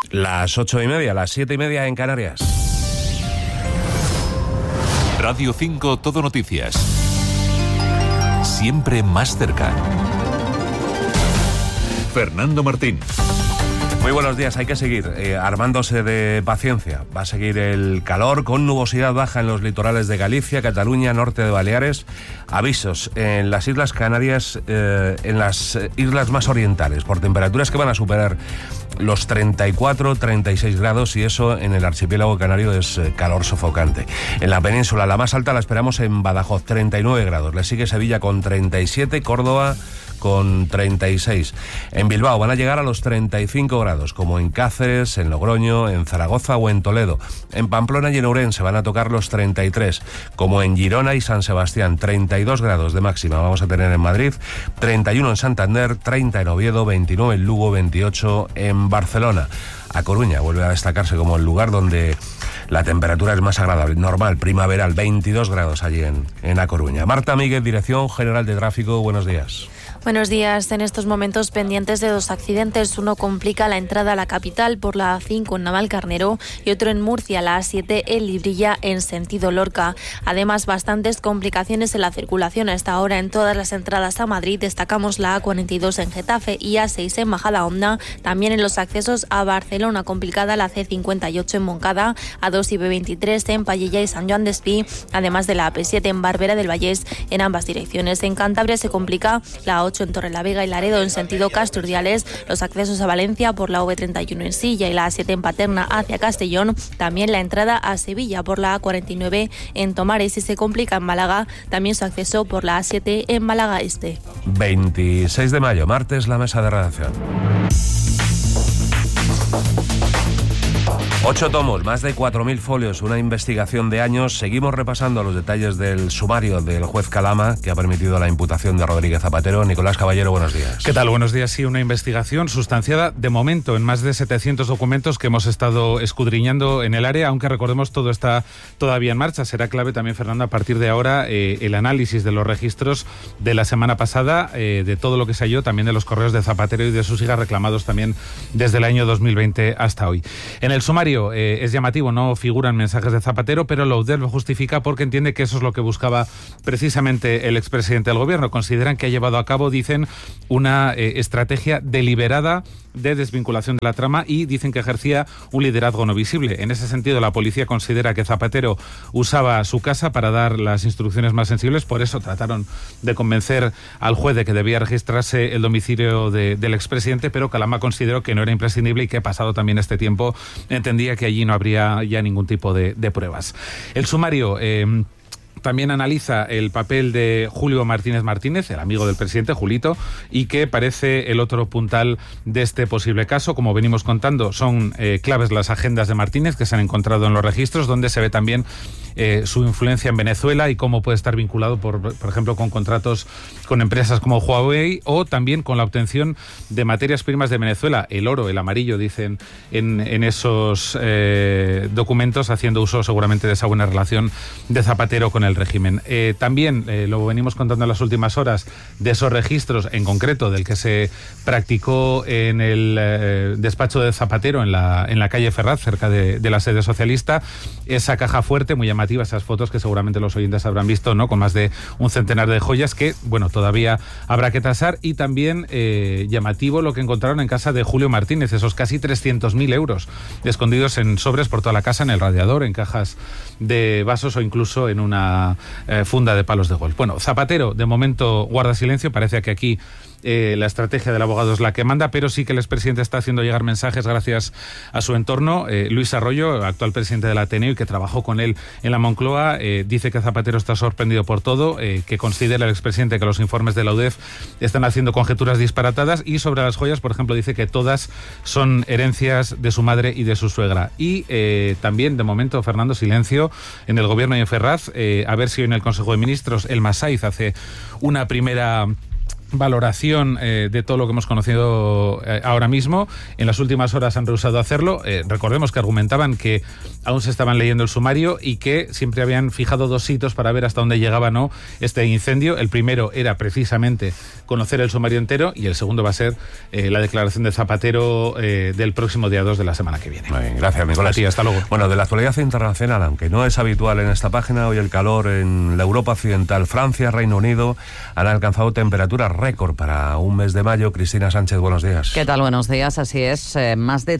Las 8:30, las 7:30 en Canarias. Radio 5 Todo Noticias. Siempre más cerca. Fernando Martín. Muy buenos días, hay que seguir armándose de paciencia. Va a seguir el calor con nubosidad baja en los litorales de Galicia, Cataluña, norte de Baleares. Avisos en las Islas Canarias, en las islas más orientales, por temperaturas que van a superar los 34, 36 grados y eso en el archipiélago canario es calor sofocante. En la península, la más alta la esperamos en Badajoz, 39 grados. Le sigue Sevilla con 37, Córdoba con 36. En Bilbao van a llegar a los 35 grados, como en Cáceres, en Logroño, en Zaragoza o en Toledo. En Pamplona y en Ourense van a tocar los 33, como en Girona y San Sebastián. 32 grados de máxima vamos a tener en Madrid, 31 en Santander, 30 en Oviedo, 29 en Lugo, 28 en Barcelona. A Coruña vuelve a destacarse como el lugar donde la temperatura es más agradable, normal, primaveral, 22 grados allí en A Coruña. Marta Míguez, Dirección General de Tráfico, buenos días. Buenos días. En estos momentos pendientes de dos accidentes. Uno complica la entrada a la capital por la A5 en Navalcarnero y otro en Murcia, la A7 en Librilla en sentido Lorca. Además, bastantes complicaciones en la circulación a esta hora en todas las entradas a Madrid. Destacamos la A42 en Getafe y A6 en Majadahonda. También en los accesos a Barcelona complicada la C58 en Moncada, A2 y B23 en Pallilla y San Joan Despí, además de la AP7 en Barbera del Vallés en ambas direcciones. En Cantabria se complica la A8 en Torrelavega y Laredo en sentido Castro-Urdiales, los accesos a Valencia por la V31 en Silla y la A7 en Paterna hacia Castellón, también la entrada a Sevilla por la A49 en Tomares y se complica en Málaga, también su acceso por la A7 en Málaga Este. 26 de mayo, martes, la mesa de redacción. 8 tomos, más de 4.000 folios, una investigación de años. Seguimos repasando los detalles del sumario del juez Calama, que ha permitido la imputación de Rodríguez Zapatero. Nicolás Caballero, buenos días. ¿Qué tal? Buenos días. Sí, una investigación sustanciada de momento en más de 700 documentos que hemos estado escudriñando en el área, aunque recordemos todo está todavía en marcha. Será clave también, Fernando, a partir de ahora el análisis de los registros de la semana pasada, de todo lo que se halló, también de los correos de Zapatero y de sus hijas reclamados también desde el año 2020 hasta hoy. En el sumario es llamativo, no figuran mensajes de Zapatero, pero la UDEF lo justifica porque entiende que eso es lo que buscaba precisamente el expresidente del gobierno. Consideran que ha llevado a cabo, dicen, una estrategia deliberada de desvinculación de la trama y dicen que ejercía un liderazgo no visible. En ese sentido, la policía considera que Zapatero usaba su casa para dar las instrucciones más sensibles, por eso trataron de convencer al juez de que debía registrarse el domicilio del expresidente, pero Calama consideró que no era imprescindible y que pasado también este tiempo entendía que allí no habría ya ningún tipo de pruebas. El sumario también analiza el papel de Julio Martínez Martínez, el amigo del presidente, Julito, y que parece el otro puntal de este posible caso. Como venimos contando, son claves las agendas de Martínez que se han encontrado en los registros, donde se ve también su influencia en Venezuela y cómo puede estar vinculado, por ejemplo, con contratos con empresas como Huawei o también con la obtención de materias primas de Venezuela, el oro, el amarillo, dicen en esos documentos, haciendo uso seguramente de esa buena relación de Zapatero con el régimen. También lo venimos contando en las últimas horas de esos registros, en concreto del que se practicó en el despacho de Zapatero en la calle Ferraz, cerca de la sede socialista, esa caja fuerte muy llamativa, esas fotos que seguramente los oyentes habrán visto, ¿no?, con más de un centenar de joyas que, bueno, todavía habrá que tasar. Y también llamativo lo que encontraron en casa de Julio Martínez, esos casi 300.000 euros escondidos en sobres por toda la casa, en el radiador, en cajas de vasos o incluso en una funda de palos de golf. Bueno, Zapatero de momento guarda silencio, parece que aquí la estrategia del abogado es la que manda, pero sí que el expresidente está haciendo llegar mensajes gracias a su entorno. Luis Arroyo, actual presidente del Ateneo y que trabajó con él en la Moncloa, dice que Zapatero está sorprendido por todo, que considera el expresidente que los informes de la UDEF están haciendo conjeturas disparatadas, y sobre las joyas, por ejemplo, dice que todas son herencias de su madre y de su suegra. Y también, de momento, Fernando, silencio en el gobierno y en Ferraz, a ver si hoy en el Consejo de Ministros el Masaiz hace una primera valoración de todo lo que hemos conocido ahora mismo. En las últimas horas han rehusado hacerlo. Recordemos que argumentaban que aún se estaban leyendo el sumario y que siempre habían fijado 2 hitos para ver hasta dónde llegaba o no este incendio. El primero era precisamente conocer el sumario entero y el segundo va a ser la declaración de Zapatero del próximo día 2 de la semana que viene. Muy bien, gracias, Nicolás. A ti, hasta luego. Bueno, de la actualidad internacional, aunque no es habitual en esta página, hoy el calor en la Europa occidental, Francia, Reino Unido, han alcanzado temperaturas récord para un mes de mayo. Cristina Sánchez, buenos días. ¿Qué tal? Buenos días. Así es, más de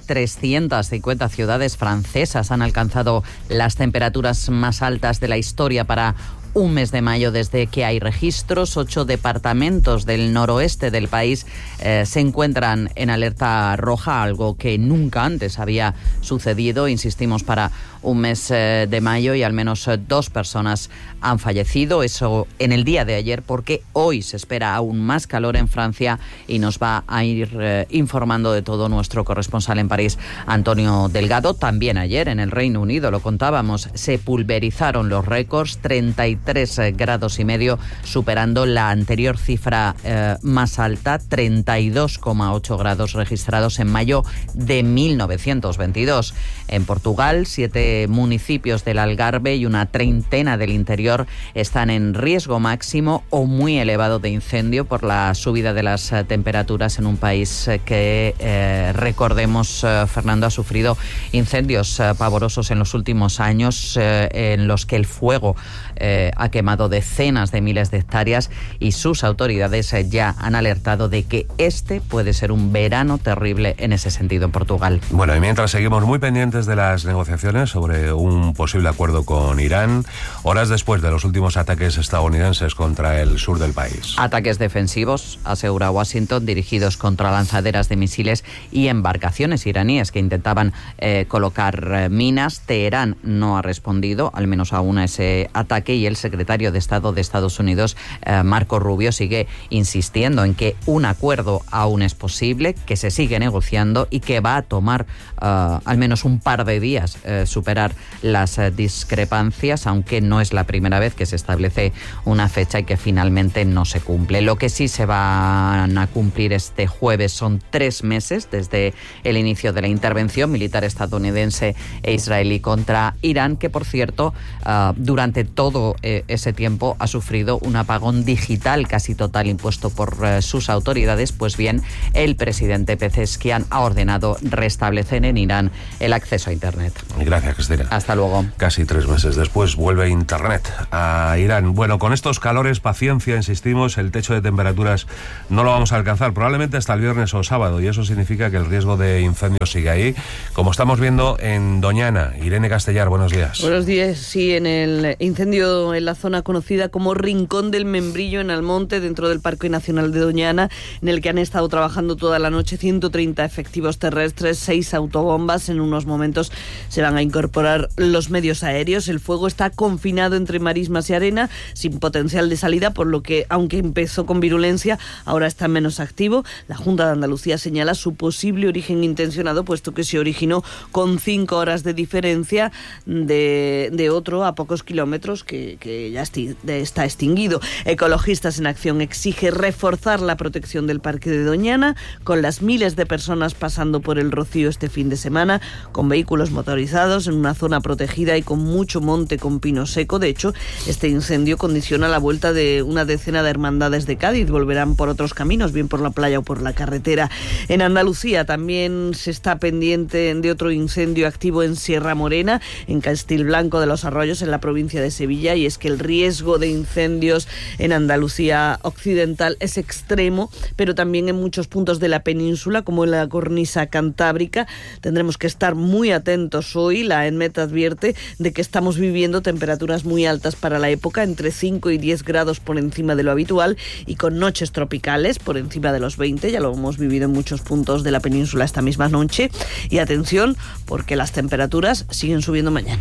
350 ciudades francesas han alcanzado las temperaturas más altas de la historia para un mes de mayo desde que hay registros. 8 departamentos del noroeste del país se encuentran en alerta roja, algo que nunca antes había sucedido, insistimos, para un mes de mayo, y al menos 2 personas han fallecido. Eso en el día de ayer, porque hoy se espera aún más calor en Francia y nos va a ir informando de todo nuestro corresponsal en París, Antonio Delgado. También ayer en el Reino Unido, lo contábamos, se pulverizaron los récords, 33,5 grados, superando la anterior cifra más alta, 32,8 grados registrados en mayo de 1922. En Portugal, 7 municipios del Algarve y una treintena del interior están en riesgo máximo o muy elevado de incendio por la subida de las temperaturas en un país que, recordemos, Fernando, ha sufrido incendios pavorosos en los últimos años, en los que el fuego ha quemado decenas de miles de hectáreas, y sus autoridades ya han alertado de que este puede ser un verano terrible en ese sentido en Portugal. Bueno, y mientras seguimos muy pendientes de las negociaciones sobre un posible acuerdo con Irán, horas después de los últimos ataques estadounidenses contra el sur del país. Ataques defensivos, asegura Washington, dirigidos contra lanzaderas de misiles y embarcaciones iraníes que intentaban colocar minas. Teherán no ha respondido, al menos aún, a ese ataque, y el secretario de Estado de Estados Unidos, Marco Rubio, sigue insistiendo en que un acuerdo aún es posible, que se sigue negociando y que va a tomar al menos un par de días superar las discrepancias, aunque no es la primera vez que se establece una fecha y que finalmente no se cumple. Lo que sí se van a cumplir este jueves son 3 meses desde el inicio de la intervención militar estadounidense e israelí contra Irán, que, por cierto, durante todo ese tiempo ha sufrido un apagón digital casi total impuesto por sus autoridades. Pues bien, el presidente Pezeshkian ha ordenado restablecer en Irán el acceso a Internet. Gracias, Cristina. Hasta luego. Casi 3 meses después vuelve Internet a Irán. Bueno, con estos calores, paciencia, insistimos, el techo de temperaturas no lo vamos a alcanzar, probablemente hasta el viernes o sábado, y eso significa que el riesgo de incendio sigue ahí, como estamos viendo en Doñana. Irene Castellar, buenos días. Buenos días. Sí, en el incendio en la zona conocida como Rincón del Membrillo, en Almonte, dentro del Parque Nacional de Doñana, en el que han estado trabajando toda la noche 130 efectivos terrestres, 6 autobombas. En unos momentos se van a incorporar los medios aéreos. El fuego está confinado entre marismas y arena, sin potencial de salida, por lo que, aunque empezó con virulencia, ahora está menos activo. La Junta de Andalucía señala su posible origen intencionado, puesto que se originó con 5 horas de diferencia de otro a pocos kilómetros que ya está extinguido. Ecologistas en Acción exige reforzar la protección del Parque de Doñana, con las miles de personas pasando por el Rocío este fin de semana, con vehículos motorizados en una zona protegida y con mucho monte con pino seco. De hecho, este incendio condiciona la vuelta de una decena de hermandades de Cádiz. Volverán por otros caminos, bien por la playa o por la carretera. En Andalucía también se está pendiente de otro incendio activo en Sierra Morena, en Castilblanco de los Arroyos, en la provincia de Sevilla, y es que el riesgo de incendios en Andalucía occidental es extremo, pero también en muchos puntos de la península, como en la cornisa cantábrica. Tendremos que estar muy atentos hoy. La ENMET advierte de que estamos viviendo temperaturas muy altas para la época, entre 5 y 10 grados por encima de lo habitual, y con noches tropicales por encima de los 20. Ya lo hemos vivido en muchos puntos de la península esta misma noche. Y atención, porque las temperaturas siguen subiendo mañana.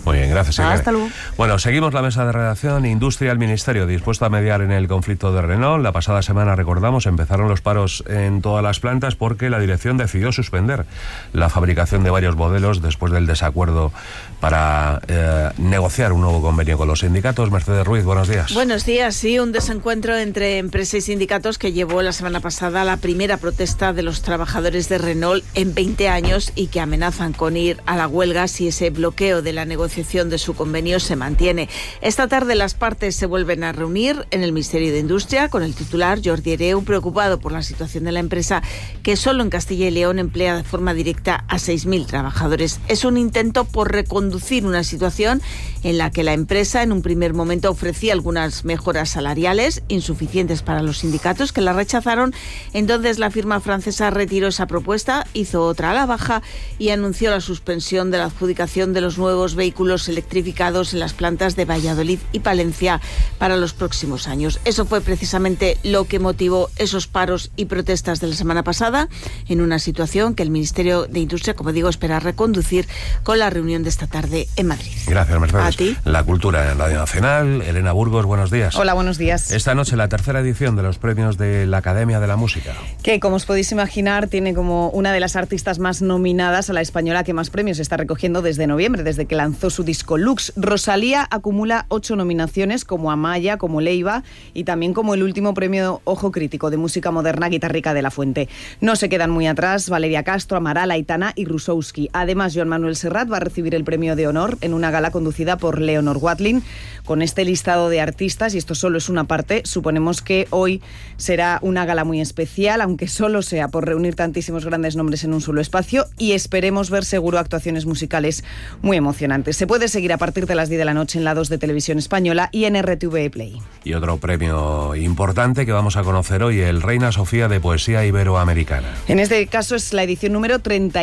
Muy bien, gracias. Hasta luego. Bueno, seguimos la mesa de redacción. Industria, el Ministerio dispuesto a mediar en el conflicto de Renault. La pasada semana, recordamos, empezaron los paros en todas las plantas porque la dirección decidió suspender la fabricación de varios modelos después del desacuerdo para negociar un nuevo convenio con los sindicatos. Mercedes Ruiz, buenos días. Buenos días. Sí, un desencuentro entre empresa y sindicatos que llevó la semana pasada a la primera protesta de los trabajadores de Renault en 20 años y que amenazan con ir a la huelga si ese bloqueo de la negociación de su convenio se mantiene. Esta tarde las partes se vuelven a reunir en el Ministerio de Industria con el titular Jordi Hereu, preocupado por la situación de la empresa, que solo en Castilla y León emplea de forma directa a 6.000 trabajadores. Es un intento por reconducir una situación en la que la empresa en un primer momento ofrecía algunas mejoras salariales insuficientes para los sindicatos, que la rechazaron. Entonces la firma francesa retiró esa propuesta, hizo otra a la baja y anunció la suspensión de la adjudicación de los nuevos vehículos electrificados en las plantas de Valladolid y Palencia para los próximos años. Eso fue precisamente lo que motivó esos paros y protestas de la semana pasada, en una situación que el Ministerio de Industria, como digo, espera reconducir con la reunión de esta tarde en Madrid. Gracias, Mercedes. A ti. La cultura en Radio Nacional. Elena Burgos, buenos días. Hola, buenos días. Esta noche la tercera edición de los premios de la Academia de la Música. Que, como os podéis imaginar, tiene como una de las artistas más nominadas a la española que más premios está recogiendo desde noviembre, desde que lanzó su disco Lux. Rosalía acumula 8 nominaciones, como Amaya, como Leiva y también como el último premio Ojo Crítico de música moderna Guitarrica de la Fuente. No se quedan muy atrás Valeria Castro, Amaral, Aitana y Rusowski. Además, Joan Manuel Serrat va a recibir el premio de honor en una gala conducida por Leonor Watling. Con este listado de artistas, y esto solo es una parte, suponemos que hoy será una gala muy especial, aunque solo sea por reunir tantísimos grandes nombres en un solo espacio, y esperemos ver seguro actuaciones musicales muy emocionantes. Se puede seguir a partir de las 10 de la noche en la 2 de Televisión Española y en RTV Play. Y otro premio importante que vamos a conocer hoy, el Reina Sofía de Poesía Iberoamericana. En este caso es la edición número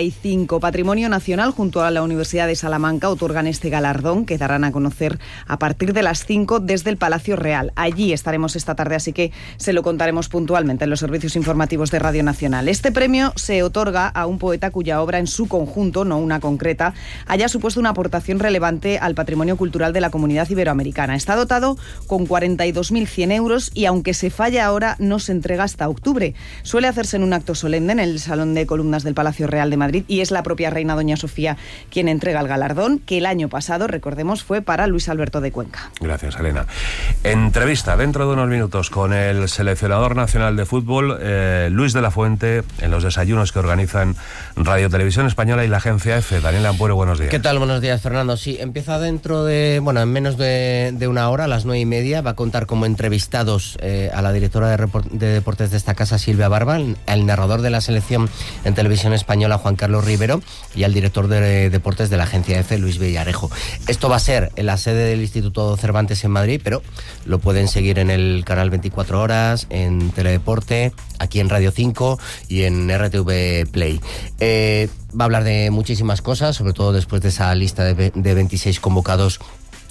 35. Patrimonio Nacional junto a la Universidad de Salamanca otorgan este galardón, que darán a conocer a partir de las 5 desde el Palacio Real. Allí estaremos esta tarde, así que se lo contaremos puntualmente en los servicios informativos de Radio Nacional. Este premio se otorga a un poeta cuya obra en su conjunto, no una concreta, haya supuesto una aportación relevante al patrimonio cultural de la comunidad iberoamericana. Está dotado con 42.100 euros y, aunque se falla ahora, no se entrega hasta octubre. Suele hacerse en un acto solemne en el Salón de Columnas del Palacio Real de Madrid y es la propia reina doña Sofía quien entrega el galardón, que el año pasado, recordemos, fue para Luis Alberto de Cuenca. Gracias, Elena. Entrevista dentro de unos minutos con el seleccionador nacional de fútbol, Luis de la Fuente, en los desayunos que organizan Radio Televisión Española y la agencia EFE. Daniel Ampuero, buenos días. ¿Qué tal? Buenos días, Fernando. Sí, empieza dentro de, en menos de una hora, a las 9:30, va a contar como entrevistados a la directora de deportes de esta casa, Silvia Barba, al narrador de la selección en Televisión Española, Juan Carlos Rivero, y al director de deportes de la agencia EFE, Luis Villarejo. Esto va a ser en la sede del Instituto Cervantes en Madrid, pero lo pueden seguir en el canal 24 horas, en Teledeporte, aquí en Radio 5 y en RTV Play. Va a hablar de muchísimas cosas, sobre todo después de esa lista de 26 convocados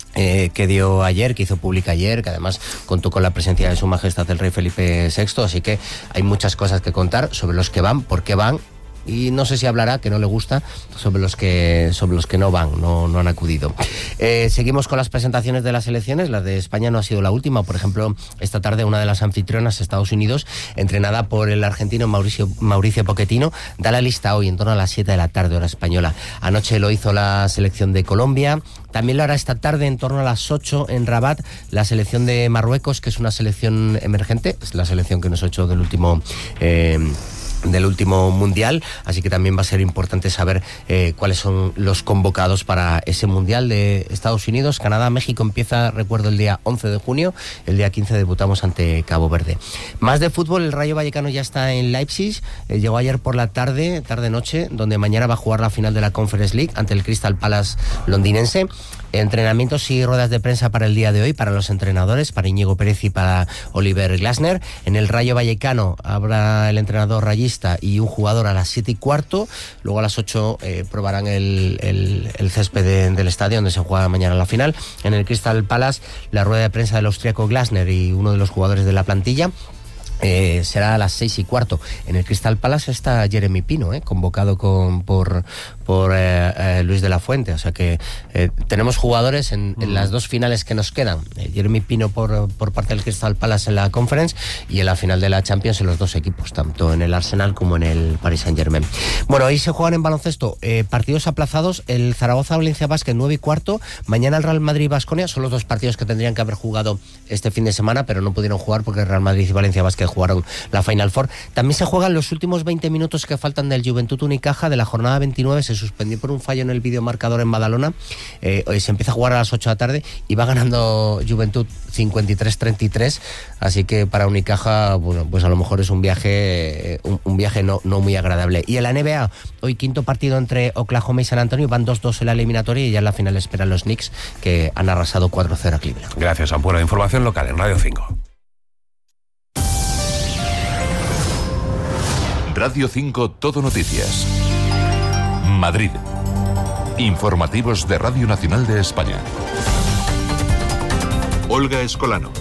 que dio ayer, que hizo pública ayer, que además contó con la presencia de Su Majestad el Rey Felipe VI, así que hay muchas cosas que contar sobre los que van, por qué van, y no sé si hablará, que no le gusta, sobre los que no van, no han acudido. Seguimos con las presentaciones de las elecciones. La de España no ha sido la última. Por ejemplo, esta tarde una de las anfitrionas, Estados Unidos, entrenada por el argentino Mauricio Pochettino, da la lista hoy en torno a las 7 de la tarde, hora española. Anoche lo hizo la selección de Colombia. También lo hará esta tarde en torno a las 8 en Rabat la selección de Marruecos, que es una selección emergente, es la selección que nos ha hecho del último mundial, así que también va a ser importante saber cuáles son los convocados para ese mundial de Estados Unidos. Canadá, México empieza, recuerdo, el día 11 de junio, el día 15 debutamos ante Cabo Verde. Más de fútbol, el Rayo Vallecano ya está en Leipzig, llegó ayer por la tarde-noche, donde mañana va a jugar la final de la Conference League ante el Crystal Palace londinense. Entrenamientos y ruedas de prensa para el día de hoy, para los entrenadores, para Íñigo Pérez y para Oliver Glasner. En el Rayo Vallecano habrá el entrenador rayista y un jugador a las 7:15. Luego a las 8 probarán el césped del estadio donde se juega mañana la final. En el Crystal Palace, la rueda de prensa del austríaco Glasner y uno de los jugadores de la plantilla. será a las 6:15. En el Crystal Palace está Jeremy Pino, convocado por Luis de la Fuente. O sea que tenemos jugadores en las dos finales que nos quedan. Jeremy Pino por parte del Crystal Palace en la Conference y en la final de la Champions en los dos equipos, tanto en el Arsenal como en el Paris Saint-Germain. Bueno, hoy se juegan en baloncesto partidos aplazados. El Zaragoza-Valencia Basket 9:15. Mañana el Real Madrid-Baskonia. Son los dos partidos que tendrían que haber jugado este fin de semana, pero no pudieron jugar porque el Real Madrid y Valencia Basket jugaron la Final Four. También se juegan los últimos 20 minutos que faltan del Juventud Unicaja de la jornada 29. Se suspendió por un fallo en el videomarcador en Badalona. Hoy se empieza a jugar a las 8 de la tarde y va ganando Juventud 53-33. Así que para Unicaja, bueno, pues a lo mejor es un viaje no muy agradable. Y en la NBA, hoy quinto partido entre Oklahoma y San Antonio. Van 2-2 en la eliminatoria y ya en la final esperan los Knicks, que han arrasado 4-0 a Cleveland. Gracias, Ampuero. Información local en Radio 5. Radio 5 Todo Noticias. Madrid. Informativos de Radio Nacional de España. Olga Escolano.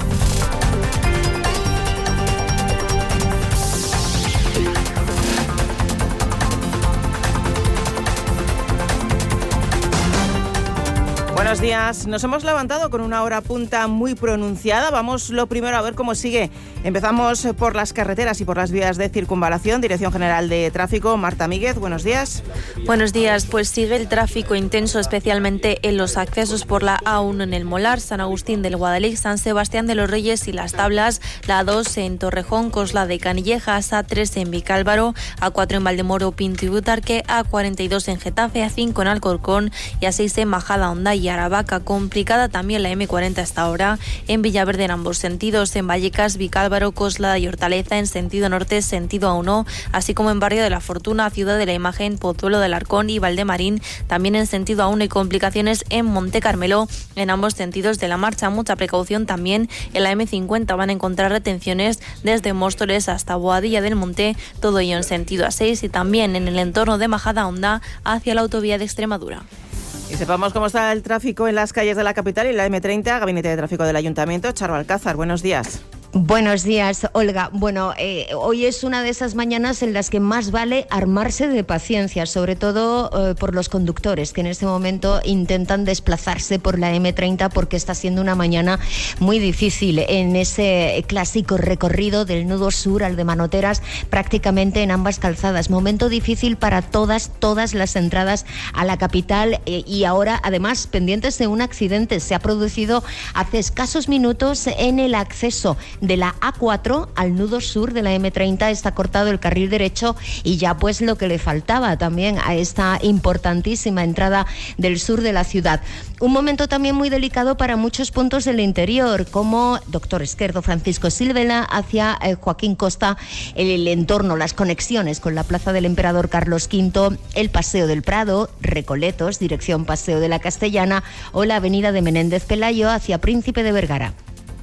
Buenos días. Nos hemos levantado con una hora punta muy pronunciada. Vamos lo primero a ver cómo sigue. Empezamos por las carreteras y por las vías de circunvalación. Dirección General de Tráfico, Marta Míguez, buenos días. Buenos días. Pues sigue el tráfico intenso, especialmente en los accesos por la A1 en el Molar, San Agustín del Guadalix, San Sebastián de los Reyes y Las Tablas, la A2 en Torrejón, Cosla de Canillejas, A3 en Vicálvaro, A4 en Valdemoro, Pinto y Butarque, A42 en Getafe, A5 en Alcorcón y A6 en Majadahonda y Aravaca. Complicada también la M40 hasta ahora en Villaverde en ambos sentidos, en Vallecas, Vicálvaro, Coslada y Hortaleza en sentido norte, sentido A1, así como en Barrio de la Fortuna, Ciudad de la Imagen, Pozuelo del Arcón y Valdemarín, también en sentido A1 y complicaciones en Monte Carmelo en ambos sentidos de la marcha. Mucha precaución también en la M50, van a encontrar retenciones desde Móstoles hasta Boadilla del Monte, todo ello en sentido A6 y también en el entorno de Majadahonda hacia la autovía de Extremadura. Y sepamos cómo está el tráfico en las calles de la capital y la M30, Gabinete de Tráfico del Ayuntamiento. Charo Alcázar, buenos días. Buenos días, Olga. Bueno, hoy es una de esas mañanas en las que más vale armarse de paciencia, sobre todo por los conductores que en este momento intentan desplazarse por la M30 porque está siendo una mañana muy difícil en ese clásico recorrido del nudo sur al de Manoteras, prácticamente en ambas calzadas. Momento difícil para todas las entradas a la capital y ahora, además, pendientes de un accidente. Se ha producido hace escasos minutos en el acceso de la A4 al nudo sur de la M30. Está cortado el carril derecho y ya pues lo que le faltaba también a esta importantísima entrada del sur de la ciudad. Un momento también muy delicado para muchos puntos del interior, como Doctor Esquerdo, Francisco Silvela hacia Joaquín Costa, el entorno, las conexiones con la Plaza del Emperador Carlos V, el Paseo del Prado, Recoletos, dirección Paseo de la Castellana, o la Avenida de Menéndez Pelayo hacia Príncipe de Vergara.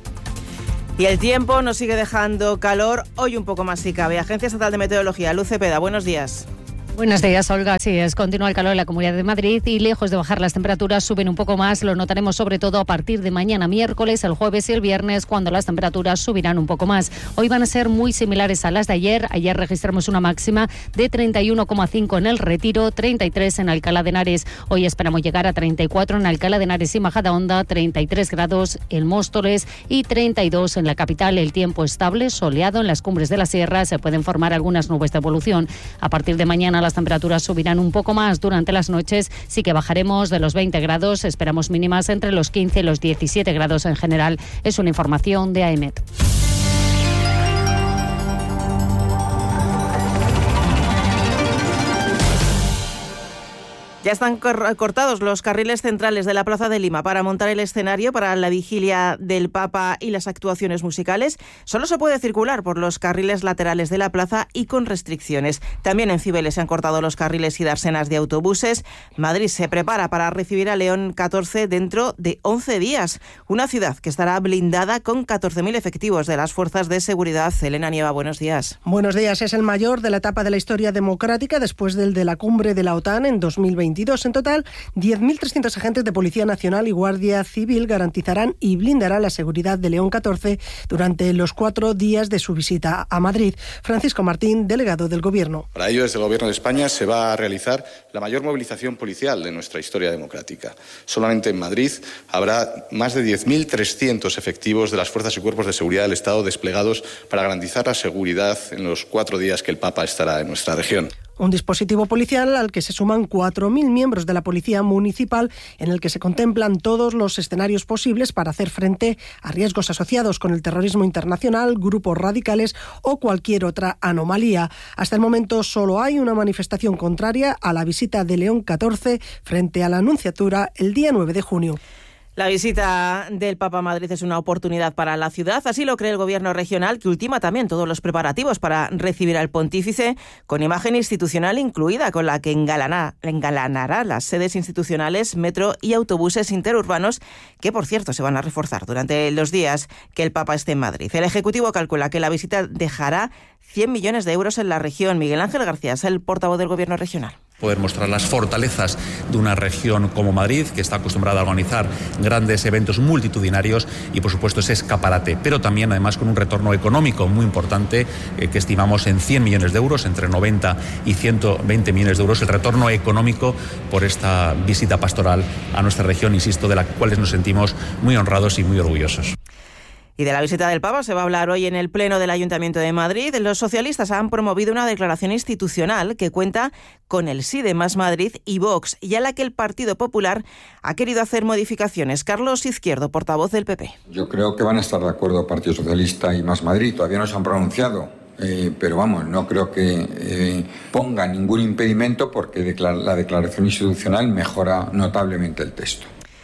Y el tiempo nos sigue dejando calor, hoy un poco más si cabe. Agencia Estatal de Meteorología, Luz Cepeda, buenos días. Buenos días, Olga. Sí, continúa el calor en la Comunidad de Madrid y lejos de bajar las temperaturas suben un poco más. Lo notaremos sobre todo a partir de mañana miércoles, el jueves y el viernes, cuando las temperaturas subirán un poco más. Hoy van a ser muy similares a las de ayer. Ayer registramos una máxima de 31,5 en el Retiro, 33 en Alcalá de Henares. Hoy esperamos llegar a 34 en Alcalá de Henares y Majadahonda, 33 grados en Móstoles y 32 en la capital. El tiempo estable, soleado en las cumbres de la sierra. Se pueden formar algunas nubes de evolución. A partir de mañana las temperaturas subirán un poco más durante las noches, sí que bajaremos de los 20 grados, esperamos mínimas entre los 15 y los 17 grados en general. Es una información de AEMET. Ya están cortados los carriles centrales de la Plaza de Lima para montar el escenario para la vigilia del Papa y las actuaciones musicales. Solo se puede circular por los carriles laterales de la plaza y con restricciones. También en Cibeles se han cortado los carriles y dársenas de autobuses. Madrid se prepara para recibir a León XIV dentro de 11 días. Una ciudad que estará blindada con 14.000 efectivos de las fuerzas de seguridad. Elena Nieva, buenos días. Buenos días. Es el mayor de la etapa de la historia democrática después del de la cumbre de la OTAN en 2020. 2022. En total, 10.300 agentes de Policía Nacional y Guardia Civil garantizarán y blindarán la seguridad de León XIV durante los 4 días de su visita a Madrid. Francisco Martín, delegado del Gobierno. Para ello, desde el Gobierno de España se va a realizar la mayor movilización policial de nuestra historia democrática. Solamente en Madrid habrá más de 10.300 efectivos de las fuerzas y cuerpos de seguridad del Estado desplegados para garantizar la seguridad en los 4 días que el Papa estará en nuestra región. Un dispositivo policial al que se suman 4.000 miembros de la Policía Municipal, en el que se contemplan todos los escenarios posibles para hacer frente a riesgos asociados con el terrorismo internacional, grupos radicales o cualquier otra anomalía. Hasta el momento solo hay una manifestación contraria a la visita de León XIV frente a la Nunciatura el día 9 de junio. La visita del Papa a Madrid es una oportunidad para la ciudad, así lo cree el Gobierno regional, que ultima también todos los preparativos para recibir al pontífice, con imagen institucional incluida, con la que engalanará las sedes institucionales, metro y autobuses interurbanos, que por cierto se van a reforzar durante los días que el Papa esté en Madrid. El Ejecutivo calcula que la visita dejará 100 millones de euros en la región. Miguel Ángel García es el portavoz del Gobierno regional. Poder mostrar las fortalezas de una región como Madrid, que está acostumbrada a organizar grandes eventos multitudinarios y, por supuesto, ese escaparate, pero también, además, con un retorno económico muy importante, que estimamos en 100 millones de euros, entre 90 y 120 millones de euros, el retorno económico por esta visita pastoral a nuestra región, insisto, de la cual nos sentimos muy honrados y muy orgullosos. Y de la visita del Papa se va a hablar hoy en el Pleno del Ayuntamiento de Madrid. Los socialistas han promovido una declaración institucional que cuenta con el sí de Más Madrid y Vox, y a la que el Partido Popular ha querido hacer modificaciones. Carlos Izquierdo, portavoz del PP. Yo creo que van a estar de acuerdo Partido Socialista y Más Madrid. Todavía no se han pronunciado. Pero vamos, no creo que ponga ningún impedimento, porque la declaración institucional mejora notablemente el texto.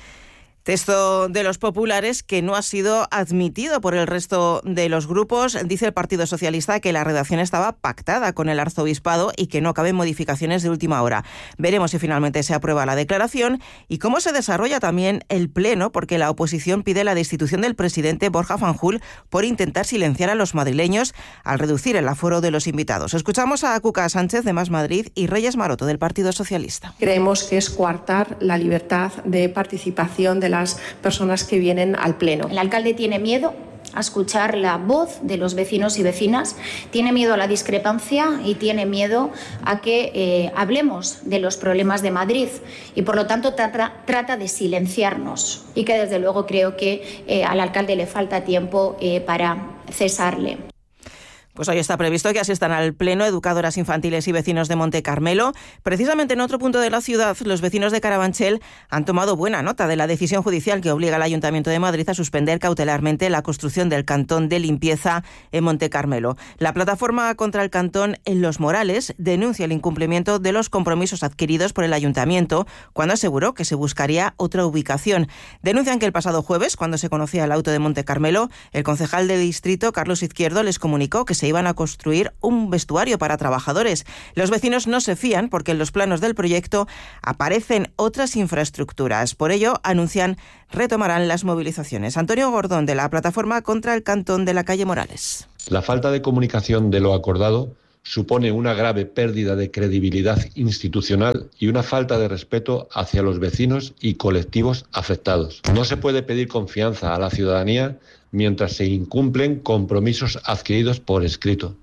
Texto de los populares que no ha sido admitido por el resto de los grupos. Dice el Partido Socialista que la redacción estaba pactada con el arzobispado y que no caben modificaciones de última hora. Veremos si finalmente se aprueba la declaración y cómo se desarrolla también el Pleno, porque la oposición pide la destitución del presidente Borja Fanjul por intentar silenciar a los madrileños al reducir el aforo de los invitados. Escuchamos a Cuca Sánchez de Más Madrid y Reyes Maroto del Partido Socialista. Creemos que es coartar la libertad de participación de las personas que vienen al Pleno. El alcalde tiene miedo a escuchar la voz de los vecinos y vecinas, tiene miedo a la discrepancia y tiene miedo a que hablemos de los problemas de Madrid y por lo tanto trata de silenciarnos y que desde luego creo que al alcalde le falta tiempo para cesarle. Pues hoy está previsto que asistan al Pleno educadoras infantiles y vecinos de Monte Carmelo. Precisamente en otro punto de la ciudad, los vecinos de Carabanchel han tomado buena nota de la decisión judicial que obliga al Ayuntamiento de Madrid a suspender cautelarmente la construcción del cantón de limpieza en Monte Carmelo. La plataforma contra el cantón en Los Morales denuncia el incumplimiento de los compromisos adquiridos por el Ayuntamiento cuando aseguró que se buscaría otra ubicación. Denuncian que el pasado jueves, cuando se conocía el auto de Monte Carmelo, el concejal de distrito, Carlos Izquierdo, les comunicó que se iban a construir un vestuario para trabajadores. Los vecinos no se fían porque en los planos del proyecto aparecen otras infraestructuras. Por ello, anuncian retomarán las movilizaciones. Antonio Gordón, de la plataforma contra el cantón de la calle Morales. La falta de comunicación de lo acordado supone una grave pérdida de credibilidad institucional y una falta de respeto hacia los vecinos y colectivos afectados. No se puede pedir confianza a la ciudadanía mientras se incumplen compromisos adquiridos por escrito.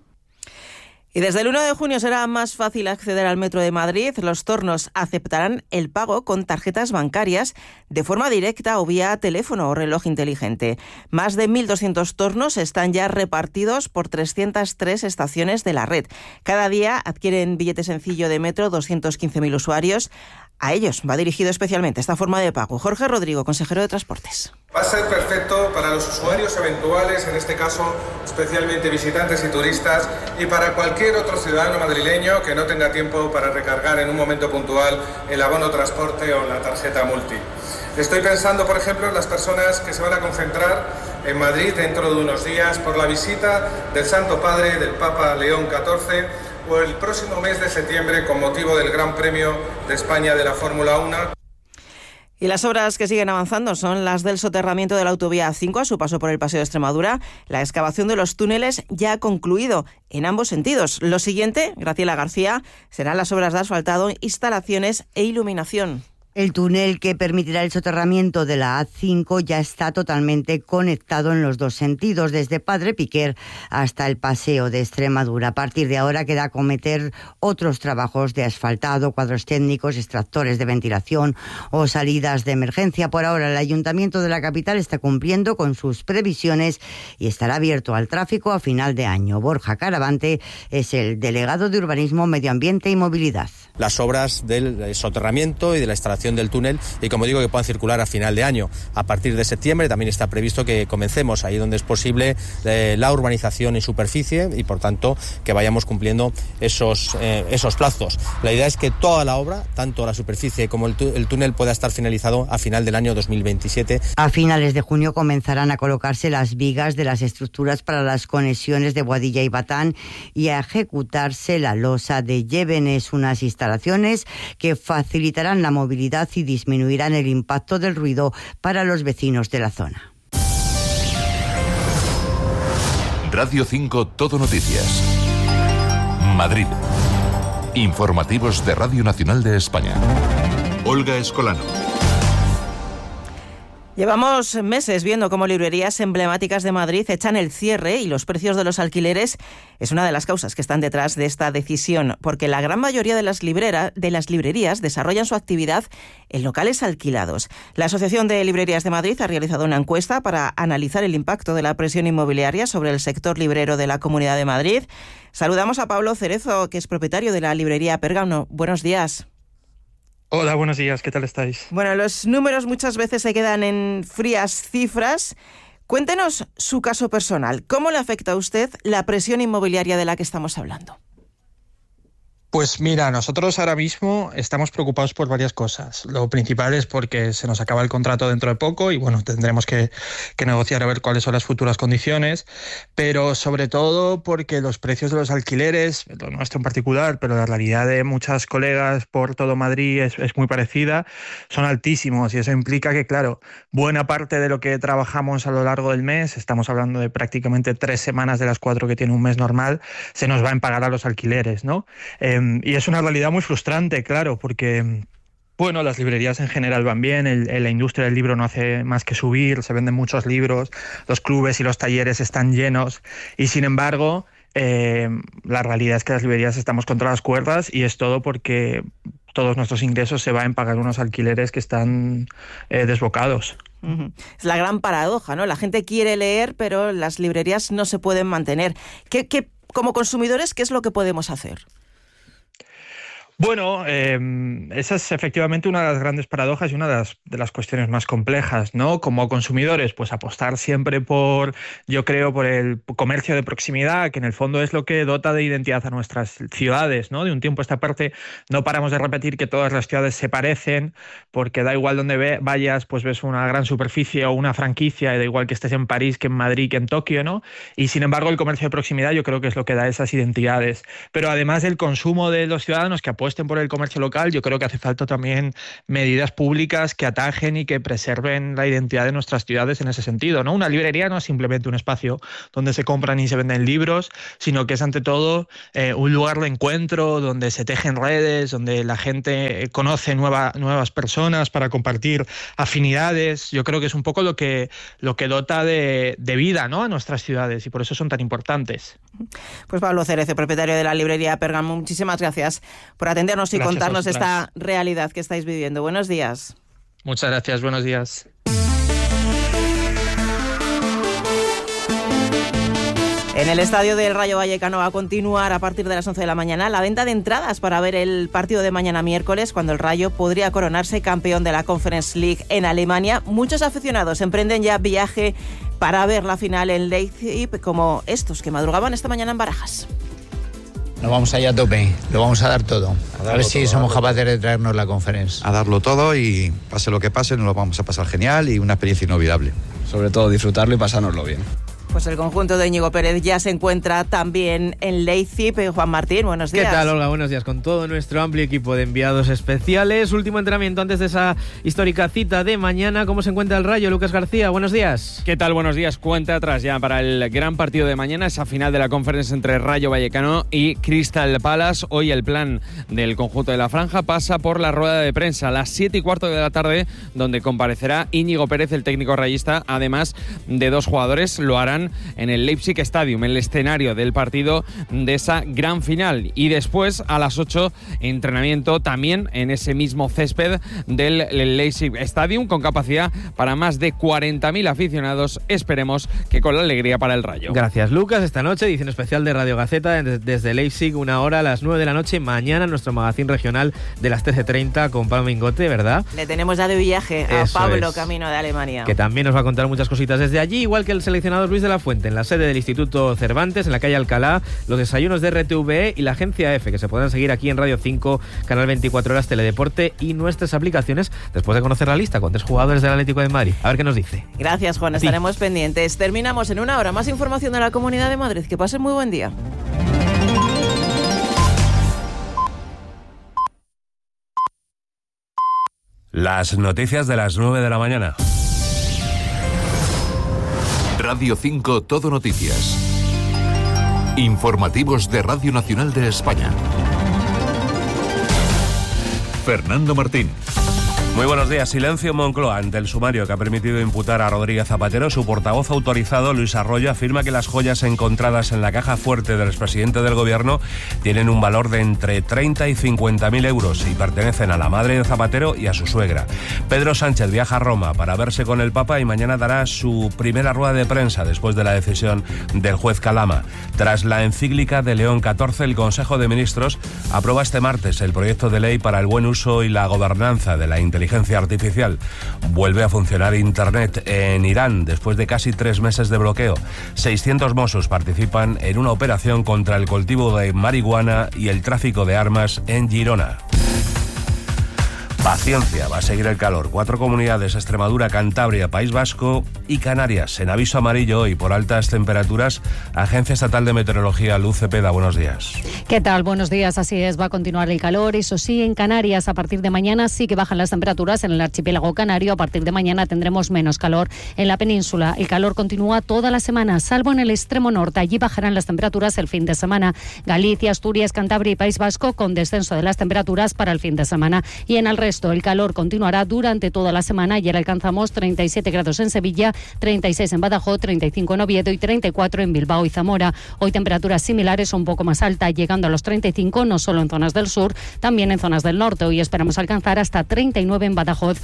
Y desde el 1 de junio será más fácil acceder al Metro de Madrid. Los tornos aceptarán el pago con tarjetas bancarias de forma directa o vía teléfono o reloj inteligente. Más de 1.200 tornos están ya repartidos por 303 estaciones de la red. Cada día adquieren billete sencillo de metro 215.000 usuarios. A ellos va dirigido especialmente esta forma de pago. Jorge Rodrigo, consejero de Transportes. Va a ser perfecto para los usuarios eventuales, en este caso especialmente visitantes y turistas, y para cualquier otro ciudadano madrileño que no tenga tiempo para recargar en un momento puntual el abono transporte o la tarjeta multi. Estoy pensando, por ejemplo, en las personas que se van a concentrar en Madrid dentro de unos días por la visita del Santo Padre, del Papa León XIV, o el próximo mes de septiembre con motivo del Gran Premio de España de la Fórmula 1. Y las obras que siguen avanzando son las del soterramiento de la autovía A5 a su paso por el Paseo de Extremadura. La excavación de los túneles ya ha concluido en ambos sentidos. Lo siguiente, Graciela García, serán las obras de asfaltado, instalaciones e iluminación. El túnel que permitirá el soterramiento de la A5 ya está totalmente conectado en los dos sentidos, desde Padre Piquer hasta el Paseo de Extremadura. A partir de ahora queda acometer otros trabajos de asfaltado, cuadros técnicos, extractores de ventilación o salidas de emergencia. Por ahora, el Ayuntamiento de la capital está cumpliendo con sus previsiones y estará abierto al tráfico a final de año. Borja Caravante es el delegado de Urbanismo, Medio Ambiente y Movilidad. Las obras del soterramiento y de la instalación del túnel, y como digo, que puedan circular a final de año. A partir de septiembre también está previsto que comencemos ahí donde es posible la urbanización en superficie y por tanto que vayamos cumpliendo esos plazos. La idea es que toda la obra, tanto la superficie como el túnel, pueda estar finalizado a final del año 2027. A finales de junio comenzarán a colocarse las vigas de las estructuras para las conexiones de Boadilla y Batán y a ejecutarse la losa de Llévenes, unas instalaciones que facilitarán la movilidad y disminuirán el impacto del ruido para los vecinos de la zona. Radio 5 Todo Noticias. Madrid. Informativos de Radio Nacional de España. Olga Escolano. Llevamos meses viendo cómo librerías emblemáticas de Madrid echan el cierre y los precios de los alquileres es una de las causas que están detrás de esta decisión, porque la gran mayoría de las librerías desarrollan su actividad en locales alquilados. La Asociación de Librerías de Madrid ha realizado una encuesta para analizar el impacto de la presión inmobiliaria sobre el sector librero de la Comunidad de Madrid. Saludamos a Pablo Cerezo, que es propietario de la librería Pérgamo. Buenos días. Hola, buenos días, ¿qué tal estáis? Bueno, los números muchas veces se quedan en frías cifras. Cuéntenos su caso personal. ¿Cómo le afecta a usted la presión inmobiliaria de la que estamos hablando? Pues mira, nosotros ahora mismo estamos preocupados por varias cosas. Lo principal es porque se nos acaba el contrato dentro de poco y bueno, tendremos que negociar a ver cuáles son las futuras condiciones, pero sobre todo porque los precios de los alquileres, lo nuestro en particular, pero la realidad de muchas colegas por todo Madrid es muy parecida, son altísimos y eso implica que, claro, buena parte de lo que trabajamos a lo largo del mes, estamos hablando de prácticamente 3 semanas de las 4 que tiene un mes normal, se nos va a pagar a los alquileres, ¿no? Y es una realidad muy frustrante, claro, porque bueno, las librerías en general van bien, la industria del libro no hace más que subir, se venden muchos libros, los clubes y los talleres están llenos y sin embargo la realidad es que las librerías estamos contra las cuerdas y es todo porque todos nuestros ingresos se van a pagar unos alquileres que están desbocados. Es la gran paradoja, ¿no? La gente quiere leer, pero las librerías no se pueden mantener. Como consumidores, ¿qué es lo que podemos hacer? Bueno, esa es efectivamente una de las grandes paradojas y una de las cuestiones más complejas, ¿no? Como consumidores, pues apostar siempre por el comercio de proximidad, que en el fondo es lo que dota de identidad a nuestras ciudades, ¿no? De un tiempo a esta parte no paramos de repetir que todas las ciudades se parecen, porque da igual donde vayas, pues ves una gran superficie o una franquicia, y da igual que estés en París, que en Madrid, que en Tokio, ¿no? Y sin embargo el comercio de proximidad yo creo que es lo que da esas identidades. Pero además del consumo de los ciudadanos que apuesten por el comercio local, yo creo que hace falta también medidas públicas que atajen y que preserven la identidad de nuestras ciudades en ese sentido, ¿no? Una librería no es simplemente un espacio donde se compran y se venden libros, sino que es ante todo un lugar de encuentro donde se tejen redes, donde la gente conoce nuevas personas para compartir afinidades. Yo creo que es un poco lo que dota de vida, ¿no? A nuestras ciudades y por eso son tan importantes. Pues Pablo Cerezo, propietario de la librería Pérgamo, muchísimas gracias por atendernos y contarnos esta realidad que estáis viviendo. Buenos días. Muchas gracias, buenos días. En el estadio del Rayo Vallecano va a continuar a partir de las 11 de la mañana la venta de entradas para ver el partido de mañana miércoles, cuando el Rayo podría coronarse campeón de la Conference League en Alemania. Muchos aficionados emprenden ya viaje para ver la final en Leipzig, como estos que madrugaban esta mañana en Barajas. Nos vamos allá a tope, lo vamos a dar todo. A ver si somos capaces de traernos la Conference. A darlo todo y pase lo que pase, nos lo vamos a pasar genial y una experiencia inolvidable. Sobre todo disfrutarlo y pasárnoslo bien. Pues el conjunto de Íñigo Pérez ya se encuentra también en Leipzig. Juan Martín, buenos días. ¿Qué tal, Olga? Buenos días. Con todo nuestro amplio equipo de enviados especiales. Último entrenamiento antes de esa histórica cita de mañana. ¿Cómo se encuentra el Rayo? Lucas García, buenos días. ¿Qué tal? Buenos días. Cuenta atrás ya para el gran partido de mañana, esa final de la Conference entre Rayo Vallecano y Crystal Palace. Hoy el plan del conjunto de la Franja pasa por la rueda de prensa a las 7:15 de la tarde, donde comparecerá Íñigo Pérez, el técnico rayista, además de dos jugadores. Lo harán en el Leipzig Stadium, el escenario del partido de esa gran final. Y después, a las 8, entrenamiento también en ese mismo césped del Leipzig Stadium, con capacidad para más de 40.000 aficionados. Esperemos que con la alegría para el Rayo. Gracias, Lucas. Esta noche, edición especial de Radio Gaceta desde Leipzig, 1 hora a las 9 de la noche. Mañana, nuestro magazín regional de las 13:30 con Pablo Mingote, ¿verdad? Le tenemos ya de viaje a Eso Pablo, es. Camino de Alemania. Que también nos va a contar muchas cositas desde allí, igual que el seleccionado Luis de la Fuente, en la sede del Instituto Cervantes, en la calle Alcalá, los desayunos de RTVE y la Agencia F, que se podrán seguir aquí en Radio 5, Canal 24 Horas, Teledeporte y nuestras aplicaciones, después de conocer la lista con 3 jugadores del Atlético de Madrid. A ver qué nos dice. Gracias, Juan. Estaremos pendientes. Terminamos en 1 hora. Más información de la Comunidad de Madrid. Que pasen muy buen día. Las noticias de las 9 de la mañana. Radio 5 Todo Noticias. Informativos de Radio Nacional de España. Fernando Martín. Muy buenos días. Silencio en Moncloa ante el sumario que ha permitido imputar a Rodríguez Zapatero. Su portavoz autorizado, Luis Arroyo, afirma que las joyas encontradas en la caja fuerte del expresidente del gobierno tienen un valor de entre 30 y 50.000 euros y pertenecen a la madre de Zapatero y a su suegra. Pedro Sánchez viaja a Roma para verse con el Papa y mañana dará su primera rueda de prensa después de la decisión del juez Calama. Tras la encíclica de León XIV, el Consejo de Ministros aprueba este martes el proyecto de ley para el buen uso y la gobernanza de la inteligencia artificial. Vuelve a funcionar Internet en Irán después de casi 3 meses de bloqueo. 600 Mossos participan en una operación contra el cultivo de marihuana y el tráfico de armas en Girona. Paciencia, va a seguir el calor. 4 comunidades, Extremadura, Cantabria, País Vasco y Canarias, en aviso amarillo hoy por altas temperaturas. Agencia Estatal de Meteorología, Luz Cepeda, buenos días. ¿Qué tal? Buenos días, así es, va a continuar el calor. Eso sí, en Canarias a partir de mañana sí que bajan las temperaturas en el archipiélago canario. A partir de mañana tendremos menos calor en la península. El calor continúa toda la semana, salvo en el extremo norte. Allí bajarán las temperaturas el fin de semana. Galicia, Asturias, Cantabria y País Vasco con descenso de las temperaturas para el fin de semana. Y en el resto, el calor continuará durante toda la semana. Ayer alcanzamos 37 grados en Sevilla, 36 en Badajoz, 35 en Oviedo y 34 en Bilbao y Zamora. Hoy temperaturas similares o un poco más altas, llegando a los 35, no solo en zonas del sur, también en zonas del norte. Hoy esperamos alcanzar hasta 39 en Badajoz,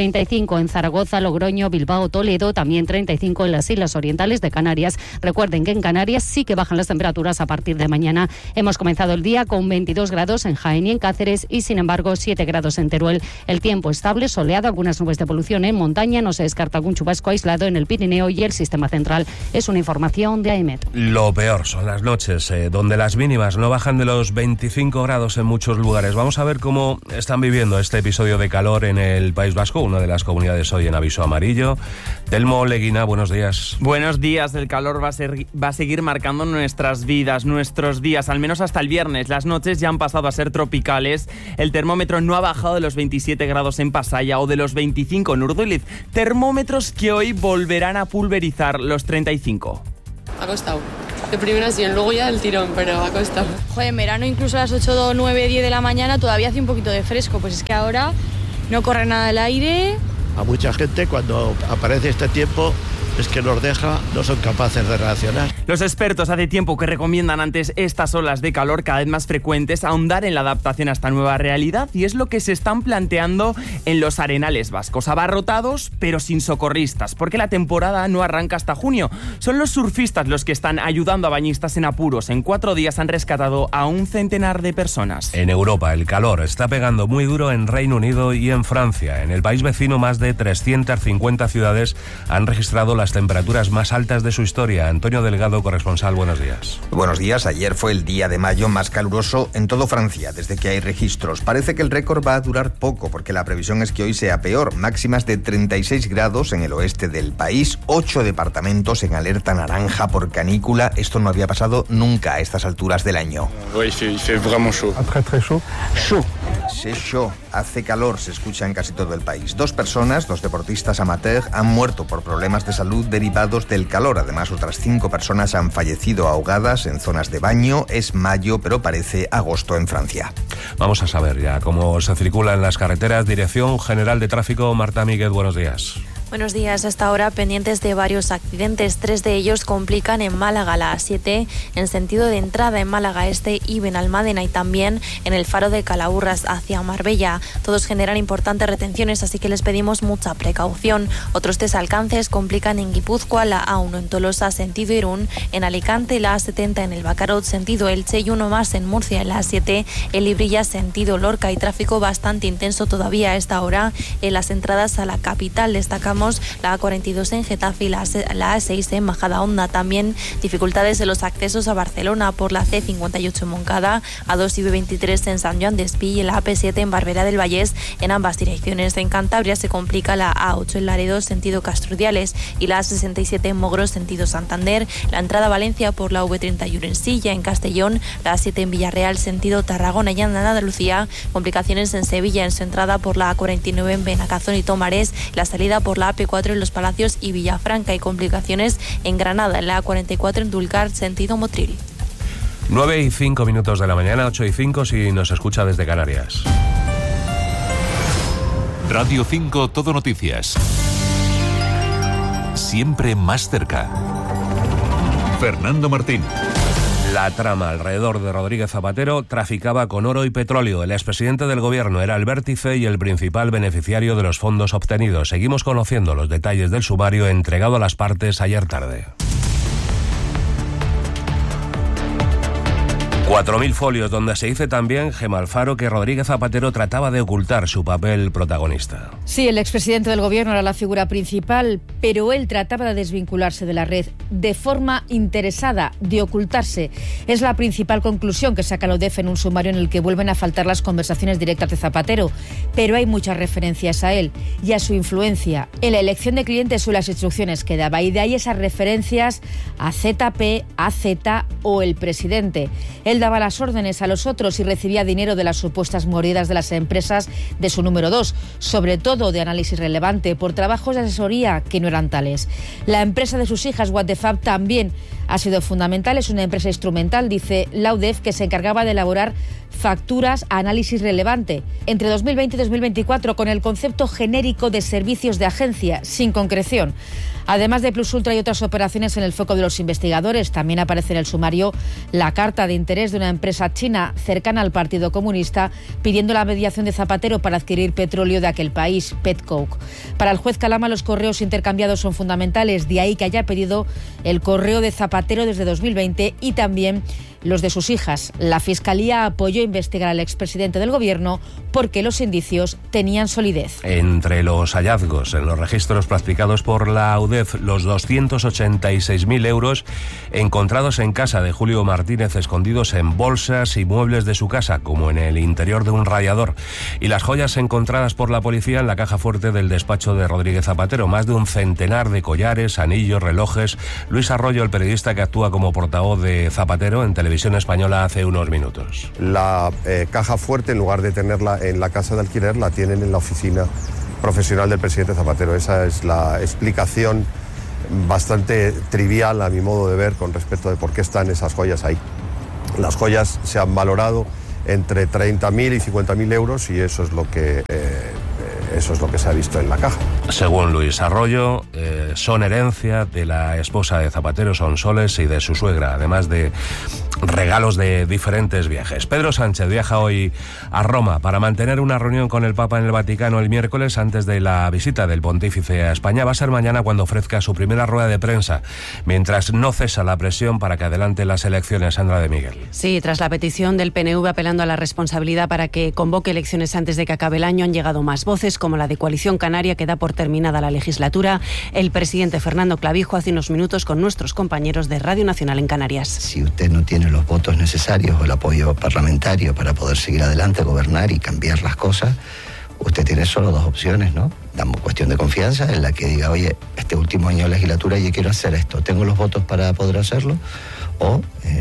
35 en Zaragoza, Logroño, Bilbao, Toledo, también 35 en las Islas Orientales de Canarias. Recuerden que en Canarias sí que bajan las temperaturas a partir de mañana. Hemos comenzado el día con 22 grados en Jaén y en Cáceres y, sin embargo, 7 grados en Teruel. El tiempo estable, soleado, algunas nubes de polución en montaña, no se descarta algún chubasco aislado en el Pirineo y el sistema central. Es una información de AEMET. Lo peor son las noches, donde las mínimas no bajan de los 25 grados en muchos lugares. Vamos a ver cómo están viviendo este episodio de calor en el País Vasco, una de las comunidades hoy en aviso amarillo. Telmo Leguina, buenos días. Buenos días. El calor va a seguir marcando nuestras vidas, nuestros días, al menos hasta el viernes. Las noches ya han pasado a ser tropicales. El termómetro no ha bajado de los 27 grados en Pasaya o de los 25 en Urduliz. Termómetros que hoy volverán a pulverizar los 35. Ha costado. De primeras bien, luego ya el tirón, pero ha costado. Joder, en verano incluso a las 8, 9, 10 de la mañana todavía hace un poquito de fresco. Pues es que ahora no corre nada el aire. A mucha gente cuando aparece este tiempo es que nos deja, no son capaces de reaccionar. Los expertos hace tiempo que recomiendan antes estas olas de calor cada vez más frecuentes ahondar en la adaptación a esta nueva realidad, y es lo que se están planteando en los arenales vascos, abarrotados pero sin socorristas, porque la temporada no arranca hasta junio. Son los surfistas los que están ayudando a bañistas en apuros. En 4 días han rescatado a un centenar de personas. En Europa el calor está pegando muy duro en Reino Unido y en Francia. En el país vecino más de 350 ciudades han registrado la las temperaturas más altas de su historia. Antonio Delgado, corresponsal, buenos días. Buenos días. Ayer fue el día de mayo más caluroso en todo Francia, desde que hay registros. Parece que el récord va a durar poco, porque la previsión es que hoy sea peor. Máximas de 36 grados en el oeste del país, 8 departamentos en alerta naranja por canícula. Esto no había pasado nunca a estas alturas del año. Sí, il fait vraiment chaud. Très chaud. C'est chaud. Hace calor, se escucha en casi todo el país. 2 personas, 2 deportistas amateurs, han muerto por problemas de salud derivados del calor. Además, otras 5 personas han fallecido ahogadas en zonas de baño. Es mayo, pero parece agosto en Francia. Vamos a saber ya cómo se circula en las carreteras. Dirección General de Tráfico, Marta Míguez, buenos días. Buenos días. Hasta ahora pendientes de varios accidentes. 3 de ellos complican en Málaga, la A7, en sentido de entrada en Málaga Este y Benalmádena, y también en el Faro de Calahorra hacia Marbella. Todos generan importantes retenciones, así que les pedimos mucha precaución. Otros desalcances complican en Guipúzcoa, la A1 en Tolosa, sentido Irún, en Alicante, la A70 en el Bacarot, sentido Elche, y uno más en Murcia, en la A7, en Librilla, sentido Lorca, y tráfico bastante intenso todavía a esta hora en las entradas a la capital. Destacamos la A42 en Getafe y la A6 en Majadahonda. También dificultades en los accesos a Barcelona por la C58 en Moncada, A2 y B23 en San Joan d'Espí y la AP7 en Barberá del Vallès en ambas direcciones. En Cantabria se complica la A8 en Laredo, sentido Castrudiales, y la A67 en Mogros, sentido Santander. La entrada a Valencia por la V31 en Silla. En Castellón, la A7 en Villarreal, sentido Tarragona, y en Andalucía, complicaciones en Sevilla en su entrada por la A49 en Benacazón y Tomares, la salida por la AP4 en Los Palacios y Villafranca, y complicaciones en Granada, en la A44 en Dulcar, sentido Motril. 9:05 de la mañana, 8:05 si nos escucha desde Canarias. Radio 5 Todo Noticias. Siempre más cerca. Fernando Martín. La trama alrededor de Rodríguez Zapatero traficaba con oro y petróleo. El expresidente del gobierno era el vértice y el principal beneficiario de los fondos obtenidos. Seguimos conociendo los detalles del sumario entregado a las partes ayer tarde. 4.000 folios, donde se dice también, Gemma Alfaro, que Rodríguez Zapatero trataba de ocultar su papel protagonista. Sí, el expresidente del gobierno era la figura principal, pero él trataba de desvincularse de la red de forma interesada, de ocultarse. Es la principal conclusión que saca la UDEF en un sumario en el que vuelven a faltar las conversaciones directas de Zapatero, pero hay muchas referencias a él y a su influencia en la elección de clientes o las instrucciones que daba, y de ahí esas referencias a ZP, a Z o el presidente. Él daba las órdenes a los otros y recibía dinero de las supuestas mordidas de las empresas de su número 2, sobre todo de análisis relevante, por trabajos de asesoría que no eran tales. La empresa de sus hijas, What the Fab, también ha sido fundamental. Es una empresa instrumental, dice la UDEF, que se encargaba de elaborar facturas a análisis relevante entre 2020 y 2024 con el concepto genérico de servicios de agencia, sin concreción. Además de Plus Ultra y otras operaciones en el foco de los investigadores, también aparece en el sumario la carta de interés de una empresa china cercana al Partido Comunista pidiendo la mediación de Zapatero para adquirir petróleo de aquel país, Petcoke. Para el juez Calama, los correos intercambiados son fundamentales, de ahí que haya pedido el correo de Zapatero desde 2020 y también los de sus hijas. La Fiscalía apoyó investigar al expresidente del gobierno porque los indicios tenían solidez. Entre los hallazgos en los registros practicados por la UDEF, los 286.000 euros encontrados en casa de Julio Martínez, escondidos en bolsas y muebles de su casa, como en el interior de un radiador, y las joyas encontradas por la policía en la caja fuerte del despacho de Rodríguez Zapatero, más de un centenar de collares, anillos, relojes. Luis Arroyo, el periodista que actúa como portavoz de Zapatero en Televisión Española hace unos minutos. La caja fuerte, en lugar de tenerla en la casa de alquiler, la tienen en la oficina profesional del presidente Zapatero. Esa es la explicación bastante trivial, a mi modo de ver, con respecto de por qué están esas joyas ahí. Las joyas se han valorado entre 30.000 y 50.000 euros y eso es lo que se ha visto en la caja. Según Luis Arroyo, son herencia de la esposa de Zapatero, Sonsoles, y de su suegra, además de regalos de diferentes viajes. Pedro Sánchez viaja hoy a Roma para mantener una reunión con el Papa en el Vaticano el miércoles antes de la visita del pontífice a España. Va a ser mañana cuando ofrezca su primera rueda de prensa, mientras no cesa la presión para que adelante las elecciones. Sandra de Miguel. Sí, tras la petición del PNV apelando a la responsabilidad para que convoque elecciones antes de que acabe el año, han llegado más voces, como la de Coalición Canaria, que da por terminada la legislatura. El presidente Fernando Clavijo hace unos minutos con nuestros compañeros de Radio Nacional en Canarias. Si usted no tiene los votos necesarios o el apoyo parlamentario para poder seguir adelante, gobernar y cambiar las cosas, usted tiene solo dos opciones, ¿no? Damos cuestión de confianza en la que diga, oye, este último año de legislatura yo quiero hacer esto, tengo los votos para poder hacerlo, o